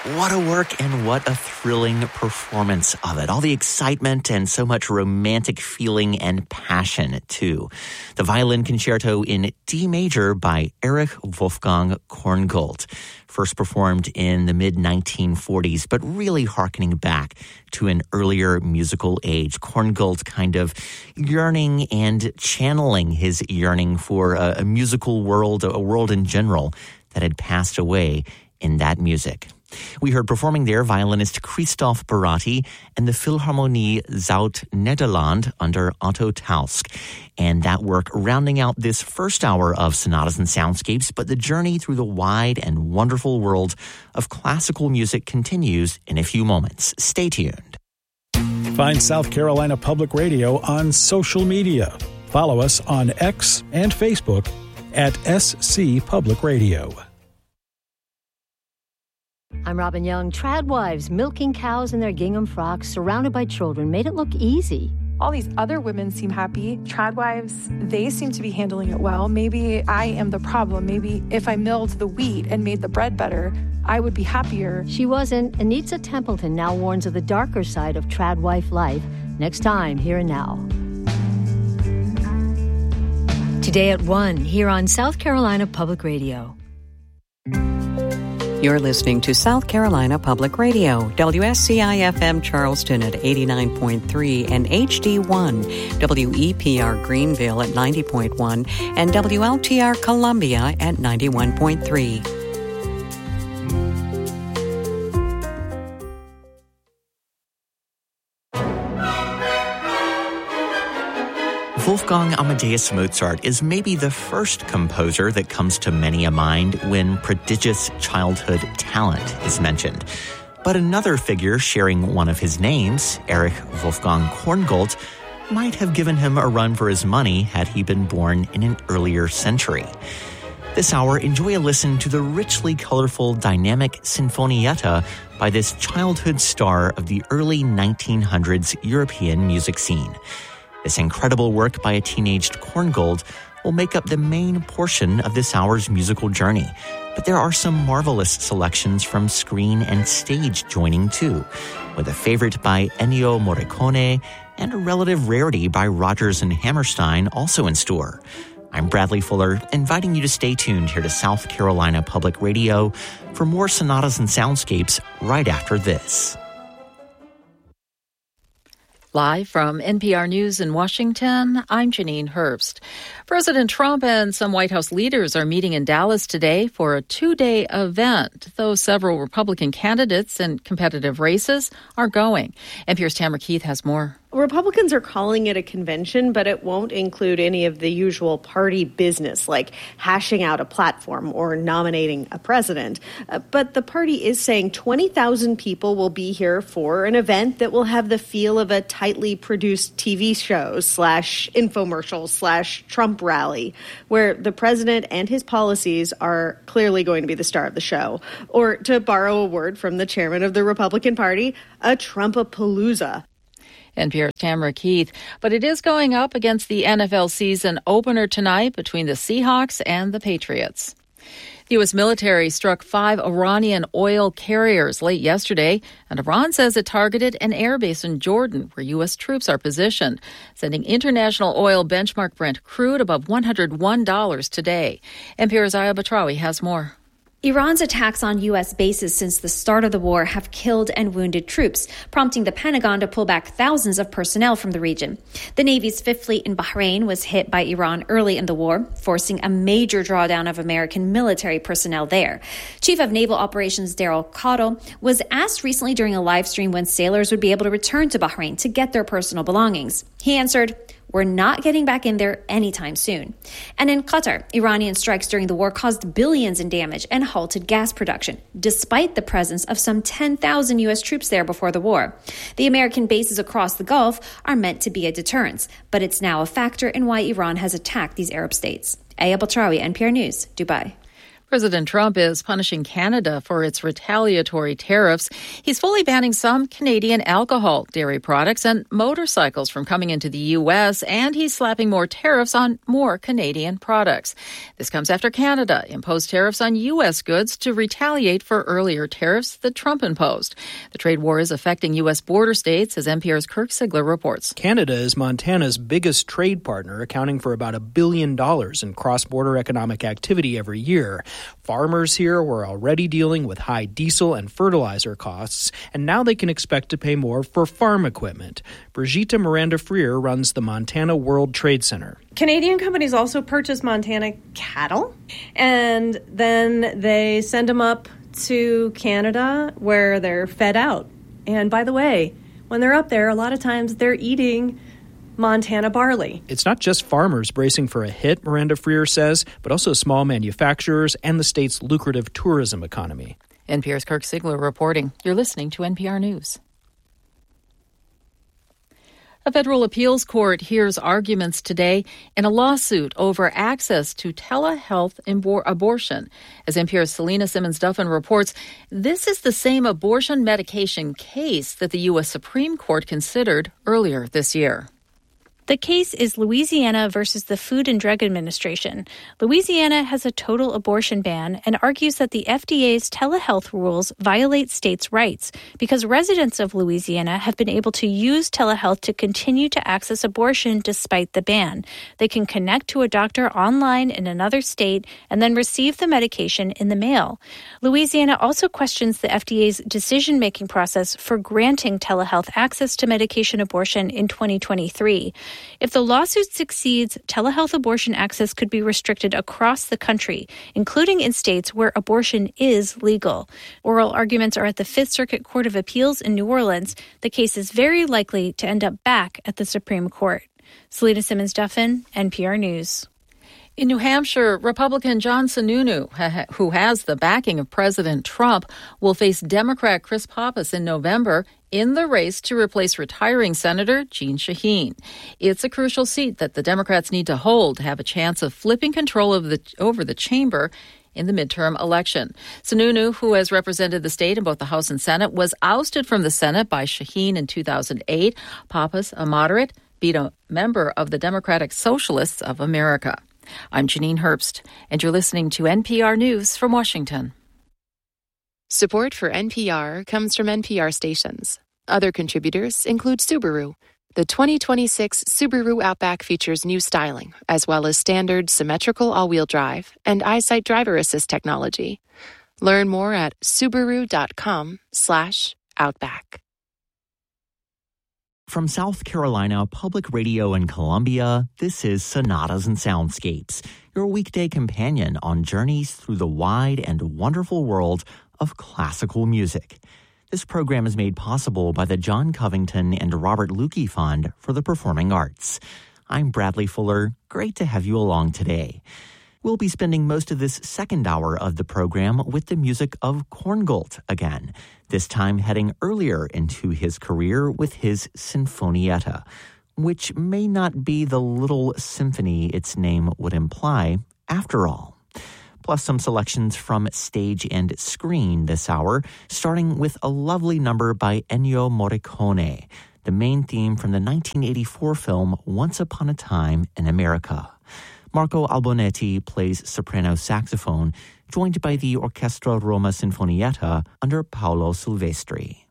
What a work and what a thrilling performance of it. All the excitement and so much romantic feeling and passion, too. The violin concerto in D major by Erich Wolfgang Korngold. First performed in the mid-1940s, but really harkening back to an earlier musical age. Korngold kind of yearning and channeling his yearning for a musical world, a world in general that had passed away in that music. We heard performing there violinist Christoph Barati and the Philharmonie Zuid-Nederland under Otto Tausk. And that work rounding out this first hour of Sonatas and Soundscapes, but the journey through the wide and wonderful world of classical music continues in a few moments. Stay tuned. Find South Carolina Public Radio on social media. Follow us on X and Facebook at SC Public Radio. I'm Robin Young. Trad wives milking cows in their gingham frocks, surrounded by children, made it look easy. All these other women seem happy. Trad wives, they seem to be handling it well. Maybe I am the problem. Maybe if I milled the wheat and made the bread better, I would be happier. She wasn't. Anitza Templeton now warns of the darker side of trad wife life. Next time, Here and Now. Today at 1, here on South Carolina Public Radio. You're listening to South Carolina Public Radio, WSCI-FM Charleston at 89.3 and HD1, WEPR Greenville at 90.1 and WLTR Columbia at 91.3. Wolfgang Amadeus Mozart is maybe the first composer that comes to many a mind when prodigious childhood talent is mentioned. But another figure sharing one of his names, Erich Wolfgang Korngold, might have given him a run for his money had he been born in an earlier century. This hour, enjoy a listen to the richly colorful, dynamic Sinfonietta by this childhood star of the early 1900s European music scene. This incredible work by a teenaged Korngold will make up the main portion of this hour's musical journey. But there are some marvelous selections from screen and stage joining too, with a favorite by Ennio Morricone and a relative rarity by Rodgers and Hammerstein also in store. I'm Bradley Fuller, inviting you to stay tuned here to South Carolina Public Radio for more Sonatas and Soundscapes right after this. Live from NPR News in Washington, I'm Janine Herbst. President Trump and some White House leaders are meeting in Dallas today for a 2-day event, though several Republican candidates in competitive races are going. NPR's Tamara Keith has more. Republicans are calling it a convention, but it won't include any of the usual party business like hashing out a platform or nominating a president. But the party is saying 20,000 people will be here for an event that will have the feel of a tightly produced TV show / infomercial / Trump rally, where the president and his policies are clearly going to be the star of the show. Or to borrow a word from the chairman of the Republican Party, a Trumpapalooza. NPR's Tamara Keith. But it is going up against the NFL season opener tonight between the Seahawks and the Patriots. The U.S. military struck 5 Iranian oil carriers late yesterday, and Iran says it targeted an airbase in Jordan where U.S. troops are positioned, sending international oil benchmark Brent crude above $101 today. NPR's Aya Batrawi has more. Iran's attacks on U.S. bases since the start of the war have killed and wounded troops, prompting the Pentagon to pull back thousands of personnel from the region. The Navy's Fifth Fleet in Bahrain was hit by Iran early in the war, forcing a major drawdown of American military personnel there. Chief of Naval Operations Daryl Cottle was asked recently during a live stream when sailors would be able to return to Bahrain to get their personal belongings. He answered, "We're not getting back in there anytime soon." And in Qatar, Iranian strikes during the war caused billions in damage and halted gas production, despite the presence of some 10,000 U.S. troops there before the war. The American bases across the Gulf are meant to be a deterrence, but it's now a factor in why Iran has attacked these Arab states. Aya Batrawi, NPR News, Dubai. President Trump is punishing Canada for its retaliatory tariffs. He's fully banning some Canadian alcohol, dairy products, and motorcycles from coming into the U.S., and he's slapping more tariffs on more Canadian products. This comes after Canada imposed tariffs on U.S. goods to retaliate for earlier tariffs that Trump imposed. The trade war is affecting U.S. border states, as NPR's Kirk Sigler reports. Canada is Montana's biggest trade partner, accounting for about $1 billion in cross-border economic activity every year. Farmers here were already dealing with high diesel and fertilizer costs, and now they can expect to pay more for farm equipment. Brigitte Miranda-Freer runs the Montana World Trade Center. Canadian companies also purchase Montana cattle, and then they send them up to Canada where they're fed out. And by the way, when they're up there, a lot of times they're eating Montana barley. It's not just farmers bracing for a hit, Miranda-Freer says, but also small manufacturers and the state's lucrative tourism economy. NPR's Kirk Sigler reporting. You're listening to NPR News. A federal appeals court hears arguments today in a lawsuit over access to telehealth abortion. As NPR's Selena Simmons-Duffin reports, this is the same abortion medication case that the U.S. Supreme Court considered earlier this year. The case is Louisiana versus the Food and Drug Administration. Louisiana has a total abortion ban and argues that the FDA's telehealth rules violate states' rights because residents of Louisiana have been able to use telehealth to continue to access abortion despite the ban. They can connect to a doctor online in another state and then receive the medication in the mail. Louisiana also questions the FDA's decision-making process for granting telehealth access to medication abortion in 2023. If the lawsuit succeeds, telehealth abortion access could be restricted across the country, including in states where abortion is legal. Oral arguments are at the Fifth Circuit Court of Appeals in New Orleans. The case is very likely to end up back at the Supreme Court. Selena Simmons-Duffin, NPR News. In New Hampshire, Republican John Sununu, who has the backing of President Trump, will face Democrat Chris Pappas in November in the race to replace retiring Senator Jeanne Shaheen. It's a crucial seat that the Democrats need to hold to have a chance of flipping control of over the chamber in the midterm election. Sununu, who has represented the state in both the House and Senate, was ousted from the Senate by Shaheen in 2008. Pappas, a moderate, beat a member of the Democratic Socialists of America. I'm Janine Herbst, and you're listening to NPR News from Washington. Support for NPR comes from NPR stations. Other contributors include Subaru. The 2026 Subaru Outback features new styling, as well as standard symmetrical all-wheel drive and EyeSight driver assist technology. Learn more at Subaru.com/Outback. From South Carolina Public Radio in Columbia, this is Sonatas and Soundscapes, your weekday companion on journeys through the wide and wonderful world of classical music. This program is made possible by the John Covington and Robert Lukey Fund for the Performing Arts. I'm Bradley Fuller. Great to have you along today. We'll be spending most of this second hour of the program with the music of Korngold again, this time heading earlier into his career with his Sinfonietta, which may not be the little symphony its name would imply after all. Plus some selections from stage and screen this hour, starting with a lovely number by Ennio Morricone, the main theme from the 1984 film Once Upon a Time in America. Marco Albonetti plays soprano saxophone, joined by the Orchestra Roma Sinfonietta under Paolo Silvestri.